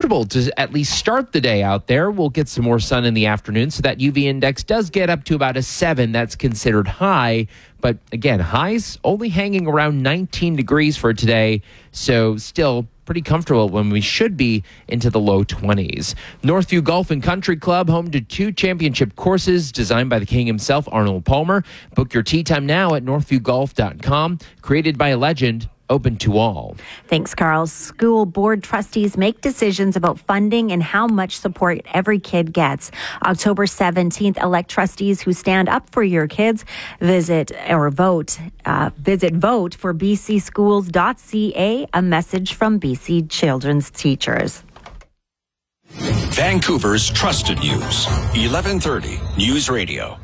comfortable to at least start the day out there. We'll get some more sun in the afternoon, so that UV index does get up to about a 7. That's considered high. But again, highs only hanging around 19 degrees for today. So still pretty comfortable when we should be into the low 20s. Northview Golf and Country Club, home to 2 championship courses designed by the king himself, Arnold Palmer. Book your tee time now at northviewgolf.com. Created by a legend. Open to all. Thanks, Carl. School board trustees make decisions about funding and how much support every kid gets. October 17th, elect trustees who stand up for your kids. Visit vote4bcschools.ca. A message from BC Children's Teachers. Vancouver's trusted news. 1130 News Radio.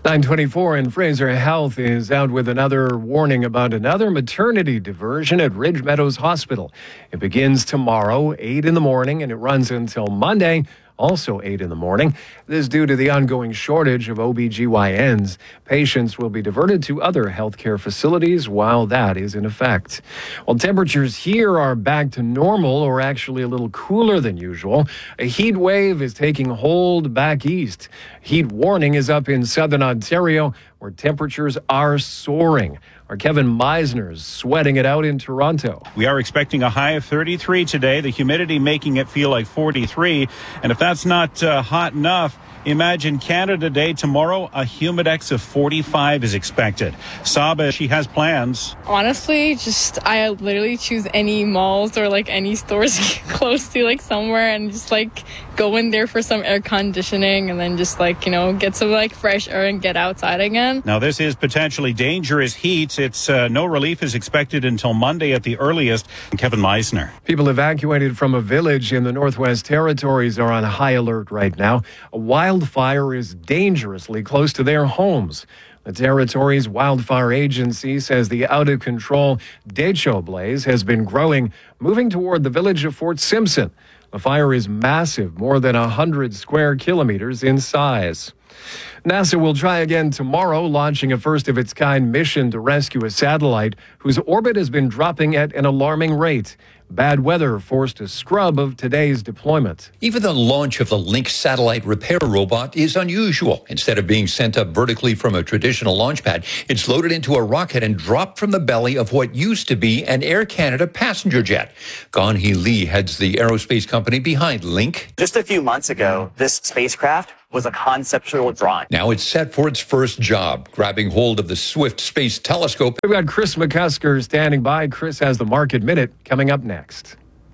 9:24 and Fraser Health is out with another warning about another maternity diversion at Ridge Meadows Hospital. It begins tomorrow, 8 in the morning, and it runs until Monday, also 8 in the morning. This is due to the ongoing shortage of OBGYNs. Patients will be diverted to other healthcare facilities while that is in effect. Well, temperatures here are back to normal, or actually a little cooler than usual. A heat wave is taking hold back east. Heat warning is up in southern Ontario, where temperatures are soaring. Our Kevin Meisner's sweating it out in Toronto. We are expecting a high of 33 today, the humidity making it feel like 43. And if that's not hot enough, imagine Canada Day tomorrow. A humidex of 45 is expected. Saba, she has plans. Honestly, I literally choose any malls or like any stores close to like somewhere and just like go in there for some air conditioning and then just like, get some like fresh air and get outside again. Now, this is potentially dangerous heat. It's no relief is expected until Monday at the earliest. Kevin Meisner. People evacuated from a village in the Northwest Territories are on high alert right now. A wildfire is dangerously close to their homes. The Territories Wildfire Agency says the out-of-control Decho blaze has been growing, moving toward the village of Fort Simpson. The fire is massive, more than 100 square kilometers in size. NASA will try again tomorrow, launching a first-of-its-kind mission to rescue a satellite whose orbit has been dropping at an alarming rate. Bad weather forced a scrub of today's deployment. Even the launch of the Link satellite repair robot is unusual. Instead of being sent up vertically from a traditional launch pad, it's loaded into a rocket and dropped from the belly of what used to be an Air Canada passenger jet. Gan Hee Lee heads the aerospace company behind Link. Just a few months ago, this spacecraft was a conceptual drawing. Now it's set for its first job, grabbing hold of the Swift Space Telescope. We've got Chris McCusker standing by. Chris has the Market Minute coming up next.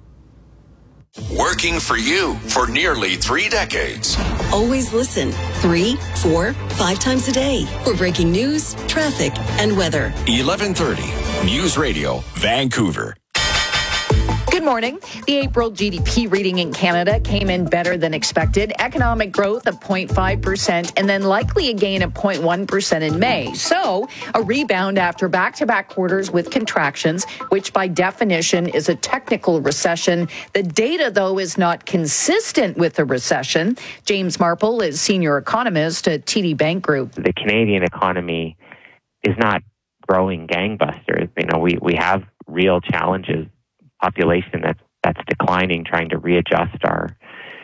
Working for you for nearly 3 decades. Always listen 3, 4, 5 times a day for breaking news, traffic, and weather. 1130 News Radio, Vancouver. Good morning. The April GDP reading in Canada came in better than expected. Economic growth of 0.5% and then likely a gain of 0.1% in May. So a rebound after back-to-back quarters with contractions, which by definition is a technical recession. The data, though, is not consistent with a recession. James Marple is senior economist at TD Bank Group. The Canadian economy is not growing gangbusters. We have real challenges. Population that's declining, trying to readjust our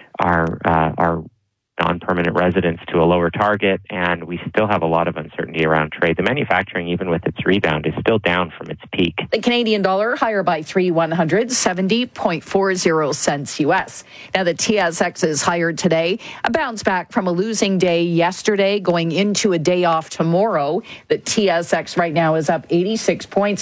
non-permanent residents to a lower target, and we still have a lot of uncertainty around trade. The manufacturing, even with its rebound, is still down from its peak. The Canadian dollar higher by 3/100, 70.40 cents U.S. Now the TSX is higher today, a bounce back from a losing day yesterday, going into a day off tomorrow. The TSX right now is up 86 points,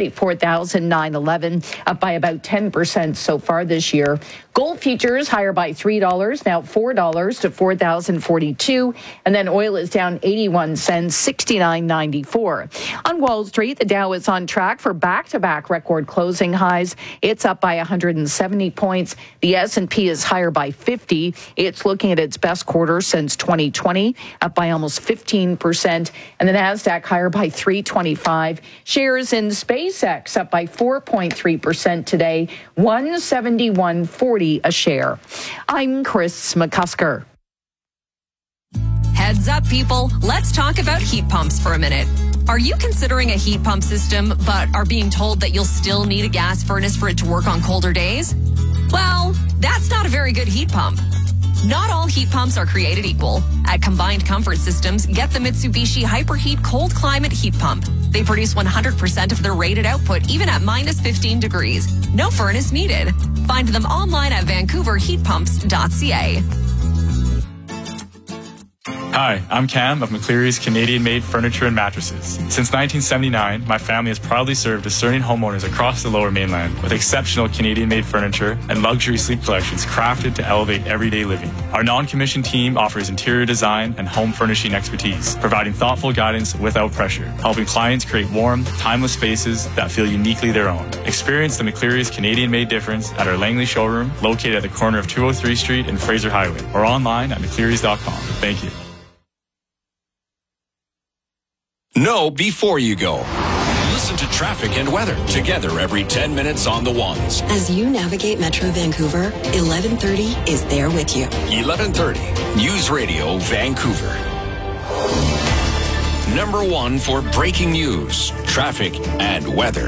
34,911, up by about 10% so far this year. Gold futures higher by $3, now $4 to $4,042. And then oil is down 81 cents, $69.94. On Wall Street, the Dow is on track for back-to-back record closing highs. It's up by 170 points. The S&P is higher by 50. It's looking at its best quarter since 2020, up by almost 15%. And the Nasdaq higher by 325. Shares in SpaceX up by 4.3% today, $171.40 a share. I'm Chris McCusker. Heads up, people. Let's talk about heat pumps for a minute. Are you considering a heat pump system, but are being told that you'll still need a gas furnace for it to work on colder days? Well, that's not a very good heat pump. Not all heat pumps are created equal. At Combined Comfort Systems, get the Mitsubishi Hyperheat Cold Climate Heat Pump. They produce 100% of their rated output, even at minus 15 degrees. No furnace needed. Find them online at vancouverheatpumps.ca. Hi, I'm Cam of McCleary's Canadian-made furniture and mattresses. Since 1979, my family has proudly served discerning homeowners across the Lower Mainland with exceptional Canadian-made furniture and luxury sleep collections crafted to elevate everyday living. Our non-commissioned team offers interior design and home furnishing expertise, providing thoughtful guidance without pressure, helping clients create warm, timeless spaces that feel uniquely their own. Experience the McCleary's Canadian-made difference at our Langley showroom, located at the corner of 203 Street and Fraser Highway, or online at mcclearys.com. Thank you. Know before you go. Listen to traffic and weather together every 10 minutes on the ones. As you navigate Metro Vancouver, 1130 is there with you. 1130 News Radio Vancouver. Number one for breaking news, traffic, and weather.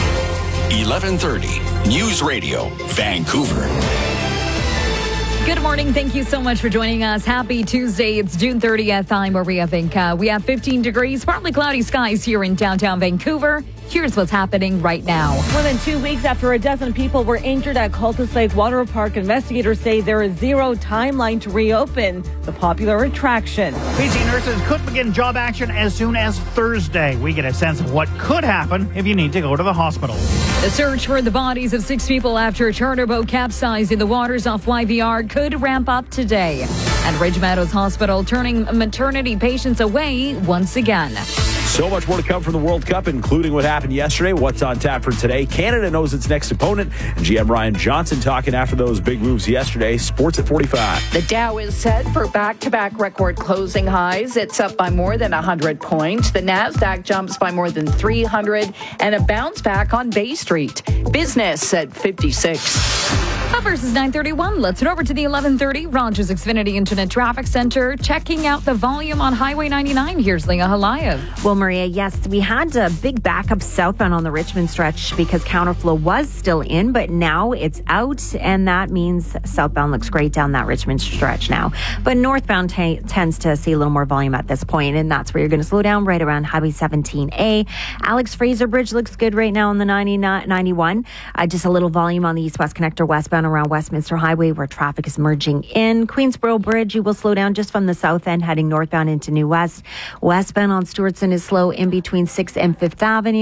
1130 News Radio Vancouver. Good morning. Thank you so much for joining us. Happy Tuesday. It's June 30th. I'm Maria Vinca. We have 15 degrees, partly cloudy skies here in downtown Vancouver. Here's what's happening right now. More than 2 weeks after a dozen people were injured at Cultus Lake Water Park, investigators say there is zero timeline to reopen the popular attraction. BC nurses could begin job action as soon as Thursday. We get a sense of what could happen if you need to go to the hospital. The search for the bodies of 6 people after a charter boat capsized in the waters off YVR could ramp up today. And Ridge Meadows Hospital turning maternity patients away once again. So much more to come from the World Cup, including what happened yesterday, what's on tap for today. Canada knows its next opponent, and GM Ryan Johnson talking after those big moves yesterday. Sports at 45. The Dow is set for back-to-back record closing highs. It's up by more than 100 points. The NASDAQ jumps by more than 300 and a bounce back on Bay Street. Business at 56. Up versus 931. Let's head over to the 1130 Rogers Xfinity Internet Traffic Center. Checking out the volume on Highway 99. Here's Leah Halayev. Well, Maria, yes, we had a big backup southbound on the Richmond stretch because counterflow was still in, but now it's out, and that means southbound looks great down that Richmond stretch now. But northbound tends to see a little more volume at this point, and that's where you're going to slow down right around Highway 17A. Alex Fraser Bridge looks good right now on the 91. Just a little volume on the east-west connector westbound around Westminster Highway where traffic is merging in. Queensboro Bridge, you will slow down just from the south end heading northbound into New West. Westbound on Stewartson is slow in between 6th and 5th Avenue.